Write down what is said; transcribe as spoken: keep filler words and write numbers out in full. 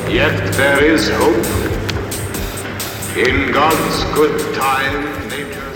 Yet there is hope. In God's good time, nature